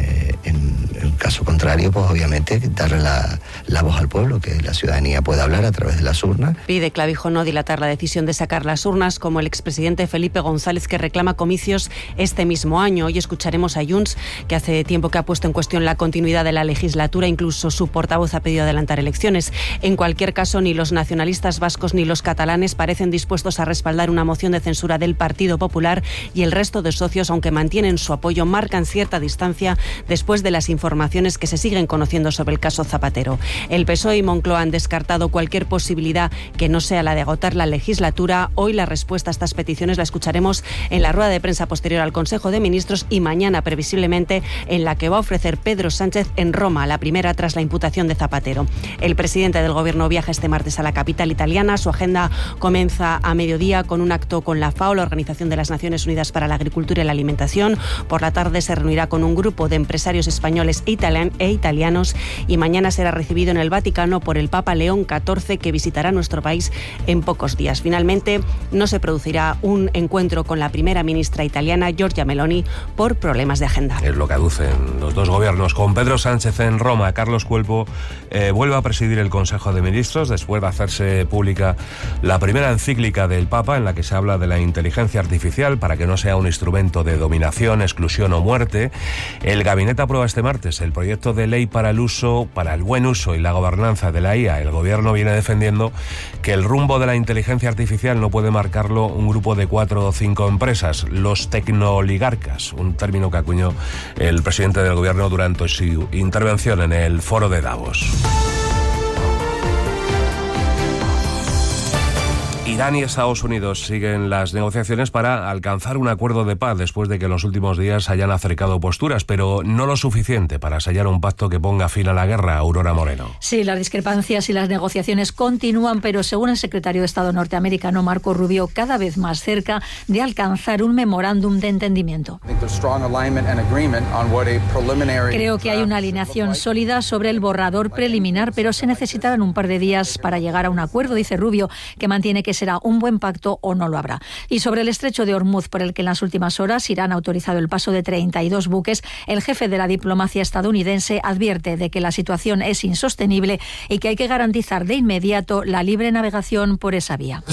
en el caso contrario, pues obviamente darle la voz al pueblo, que la ciudadanía pueda hablar a través de las urnas. Pide Clavijo no dilatar la decisión de sacar las urnas, como el expresidente Felipe González, que reclama comicios este mismo año. Hoy escucharemos a Junts, que hace tiempo que ha puesto en cuestión la continuidad de la legislatura, incluso su portavoz ha pedido adelantar elecciones. En cualquier caso, ni los nacionalistas vascos ni los catalanes parecen dispuestos a respaldar una moción de censura del Partido Popular, y el resto de socios, aunque mantienen su apoyo, marcan cierta distancia después de las informaciones que se siguen conociendo sobre el caso Zapatero. El PSOE y Moncloa han descartado cualquier posibilidad que no sea la de agotar la legislatura. Hoy la respuesta a estas peticiones la escucharemos en la rueda de prensa posterior al Consejo de Ministros y mañana, previsiblemente, en la que va a ofrecer Pedro Sánchez en Roma, la primera tras la imputación de Zapatero. El presidente del Gobierno viaja este martes a la capital italiana. Su agenda comienza a mediodía con un acto con la FAO, la Organización de las Naciones Unidas para la Agricultura y la Alimentación. Por la tarde se reunirá con un grupo de empresarios españoles e italianos, y mañana será recibido en el Vaticano por el Papa León XIV, que visitará nuestro país en pocos días. Finalmente, no se producirá un encuentro con la primera ministra italiana, Giorgia Meloni, por problemas de agenda. Es lo que aducen los dos gobiernos. Con Pedro Sánchez en Roma, Carlos Cuerpo vuelve a presidir el Consejo de Ministros después de hacerse pública la primera encíclica del Papa, en la que se habla de la inteligencia artificial para que no sea un instrumento de dominación, exclusión o muerte. El gabinete aprueba este martes el proyecto de ley para el buen uso y la gobernanza de la IA. El gobierno viene defendiendo que el rumbo de la inteligencia artificial no puede marcarlo un grupo de 4 o 5 empresas, los tecnooligarcas, un término que acuñó el presidente del gobierno durante su intervención en el foro de Davos. Irán y Estados Unidos siguen las negociaciones para alcanzar un acuerdo de paz después de que en los últimos días hayan acercado posturas, pero no lo suficiente para sellar un pacto que ponga fin a la guerra. Aurora Moreno. Sí, las discrepancias y las negociaciones continúan, pero según el secretario de Estado norteamericano Marco Rubio, cada vez más cerca de alcanzar un memorándum de entendimiento. Creo que hay una alineación sólida sobre el borrador preliminar, pero se necesitarán un par de días para llegar a un acuerdo, dice Rubio, que mantiene que será un buen pacto o no lo habrá. Y sobre el estrecho de Hormuz, por el que en las últimas horas Irán ha autorizado el paso de 32 buques, el jefe de la diplomacia estadounidense advierte de que la situación es insostenible y que hay que garantizar de inmediato la libre navegación por esa vía.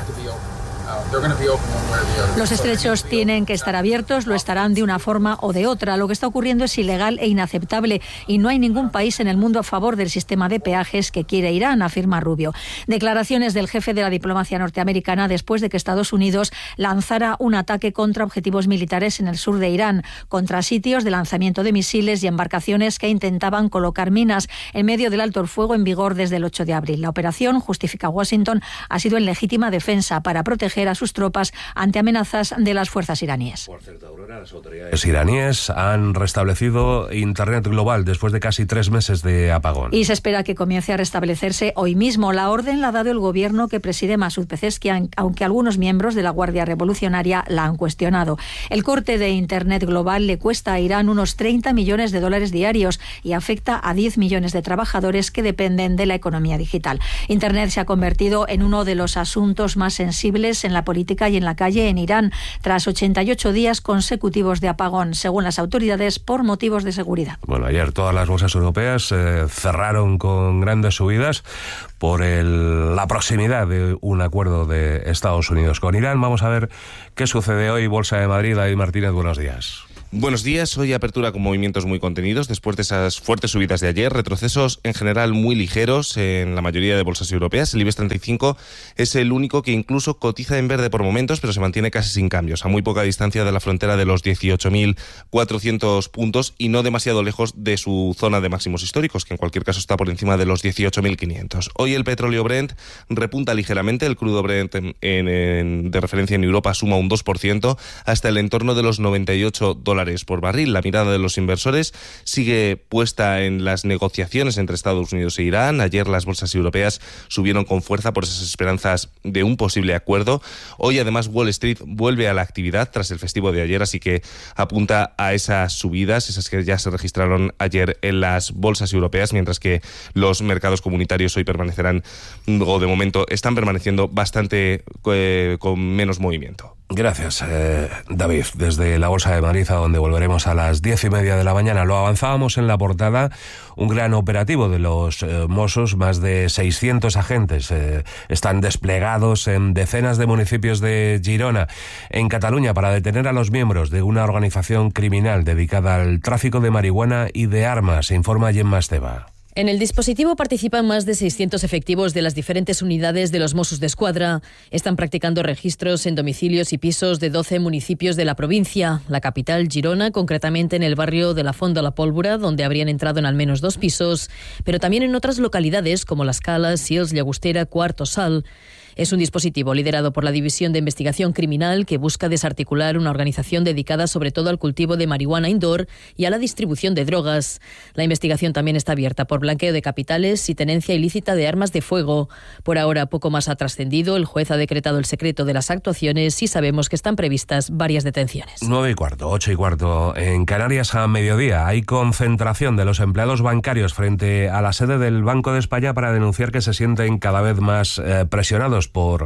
Los estrechos tienen que estar abiertos, lo estarán de una forma o de otra. Lo que está ocurriendo es ilegal e inaceptable y no hay ningún país en el mundo a favor del sistema de peajes que quiere Irán, afirma Rubio. Declaraciones del jefe de la diplomacia norteamericana después de que Estados Unidos lanzara un ataque contra objetivos militares en el sur de Irán, contra sitios de lanzamiento de misiles y embarcaciones que intentaban colocar minas en medio del alto el fuego en vigor desde el 8 de abril. La operación, justifica Washington, ha sido en legítima defensa para proteger a sus tropas ante amenazas de las fuerzas iraníes. Por cierto, Aurora, las autoridades iraníes han restablecido Internet global después de casi 3 meses de apagón. Y se espera que comience a restablecerse hoy mismo. La orden la ha dado el gobierno que preside Masoud Pezeshkian, aunque algunos miembros de la Guardia Revolucionaria la han cuestionado. El corte de Internet global le cuesta a Irán unos 30 millones de dólares diarios y afecta a 10 millones de trabajadores que dependen de la economía digital. Internet se ha convertido en uno de los asuntos más sensibles en la política y en la calle en Irán, tras 88 días consecutivos de apagón, según las autoridades, por motivos de seguridad. Bueno, ayer todas las bolsas europeas cerraron con grandes subidas por la proximidad de un acuerdo de Estados Unidos con Irán. Vamos a ver qué sucede hoy. Bolsa de Madrid, David Martínez, buenos días. Buenos días, hoy apertura con movimientos muy contenidos después de esas fuertes subidas de ayer, retrocesos en general muy ligeros en la mayoría de bolsas europeas. El IBEX 35 es el único que incluso cotiza en verde por momentos, pero se mantiene casi sin cambios, a muy poca distancia de la frontera de los 18.400 puntos y no demasiado lejos de su zona de máximos históricos, que en cualquier caso está por encima de los 18.500. Hoy el petróleo Brent repunta ligeramente, el crudo Brent de referencia en Europa suma un 2% hasta el entorno de los $98 $100 por barril. La mirada de los inversores sigue puesta en las negociaciones entre Estados Unidos e Irán. Ayer las bolsas europeas subieron con fuerza por esas esperanzas de un posible acuerdo. Hoy además Wall Street vuelve a la actividad tras el festivo de ayer, así que apunta a esas subidas, esas que ya se registraron ayer en las bolsas europeas, mientras que los mercados comunitarios hoy permanecerán, o de momento están permaneciendo bastante con menos movimiento. Gracias, David. Desde la Bolsa de Madrid, a donde volveremos a las 10:30 de la mañana. Lo avanzábamos en la portada, un gran operativo de los Mossos. Más de 600 agentes están desplegados en decenas de municipios de Girona, en Cataluña, para detener a los miembros de una organización criminal dedicada al tráfico de marihuana y de armas, informa Gemma Esteva. En el dispositivo participan más de 600 efectivos de las diferentes unidades de los Mossos d'Esquadra. Están practicando registros en domicilios y pisos de 12 municipios de la provincia. La capital, Girona, concretamente en el barrio de la Font de la Pólvora, donde habrían entrado en al menos 2 pisos, pero también en otras localidades como Las Calas, Sils, Llagostera, Quart o Sal. Es un dispositivo liderado por la División de Investigación Criminal que busca desarticular una organización dedicada sobre todo al cultivo de marihuana indoor y a la distribución de drogas. La investigación también está abierta por blanqueo de capitales y tenencia ilícita de armas de fuego. Por ahora poco más ha trascendido. El juez ha decretado el secreto de las actuaciones y sabemos que están previstas varias detenciones. 9:15, 8:15 en Canarias a mediodía. Hay concentración de los empleados bancarios frente a la sede del Banco de España para denunciar que se sienten cada vez más presionados por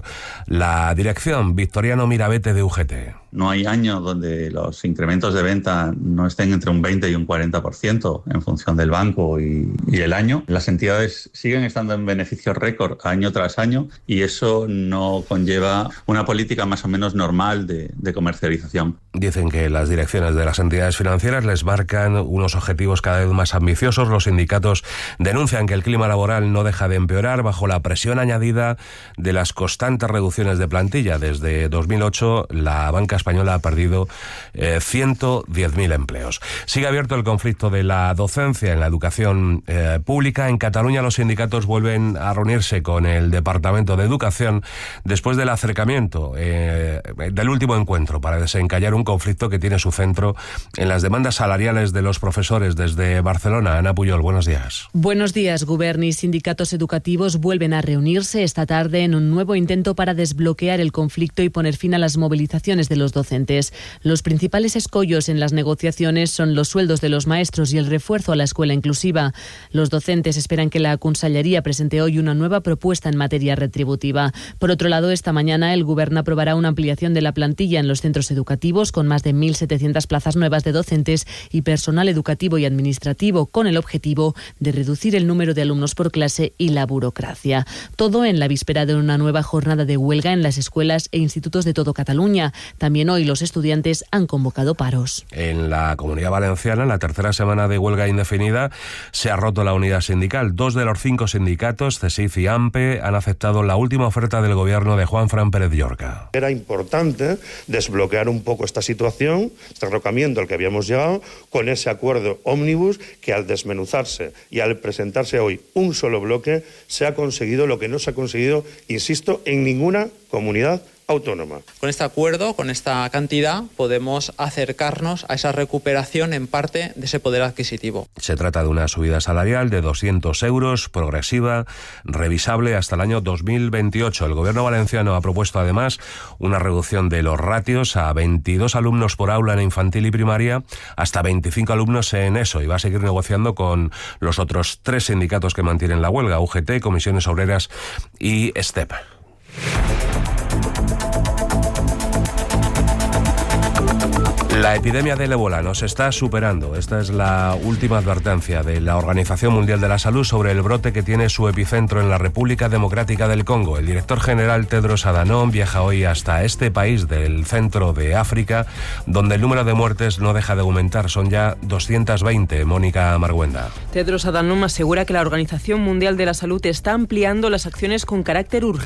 la dirección. Victoriano Mirabete, de UGT. No hay año donde los incrementos de venta no estén entre un 20 y un 40% en función del banco y el año. Las entidades siguen estando en beneficios récord año tras año y eso no conlleva una política más o menos normal de comercialización. Dicen que las direcciones de las entidades financieras les marcan unos objetivos cada vez más ambiciosos. Los sindicatos denuncian que el clima laboral no deja de empeorar bajo la presión añadida de las constantes reducciones de plantilla. Desde 2008 la banca española ha perdido 110.000 empleos. Sigue abierto el conflicto de la docencia en la educación pública. En Cataluña los sindicatos vuelven a reunirse con el Departamento de Educación después del acercamiento del último encuentro para desencallar un conflicto que tiene su centro en las demandas salariales de los profesores. Desde Barcelona, Ana Puyol, buenos días. Buenos días. Gobierno y sindicatos educativos vuelven a reunirse esta tarde en un nuevo intento para desbloquear el conflicto y poner fin a las movilizaciones de los docentes. Los principales escollos en las negociaciones son los sueldos de los maestros y el refuerzo a la escuela inclusiva. Los docentes esperan que la Consellería presente hoy una nueva propuesta en materia retributiva. Por otro lado, esta mañana el Gobierno aprobará una ampliación de la plantilla en los centros educativos con más de 1.700 plazas nuevas de docentes y personal educativo y administrativo, con el objetivo de reducir el número de alumnos por clase y la burocracia. Todo en la víspera de una nueva jornada de huelga en las escuelas e institutos de todo Cataluña. También hoy los estudiantes han convocado paros. En la Comunidad Valenciana, en la tercera semana de huelga indefinida, se ha roto la unidad sindical. 2 de los 5 sindicatos, CESIF y AMPE, han aceptado la última oferta del gobierno de Juanfran Pérez Llorca. Era importante desbloquear un poco esta situación, este derrocamiento al que habíamos llegado, con ese acuerdo ómnibus que al desmenuzarse y al presentarse hoy un solo bloque, se ha conseguido lo que no se ha conseguido, insisto, en ninguna comunidad autónoma. Con este acuerdo, con esta cantidad, podemos acercarnos a esa recuperación en parte de ese poder adquisitivo. Se trata de una subida salarial de 200 euros, progresiva, revisable hasta el año 2028. El gobierno valenciano ha propuesto además una reducción de los ratios a 22 alumnos por aula en infantil y primaria, hasta 25 alumnos en ESO, y va a seguir negociando con los otros 3 sindicatos que mantienen la huelga, UGT, Comisiones Obreras y STEP. La epidemia del ébola nos está superando. Esta es la última advertencia de la Organización Mundial de la Salud sobre el brote que tiene su epicentro en la República Democrática del Congo. El director general Tedros Adhanom viaja hoy hasta este país del centro de África, donde el número de muertes no deja de aumentar. Son ya 220. Mónica Marguenda. Tedros Adhanom asegura que la Organización Mundial de la Salud está ampliando las acciones con carácter urgente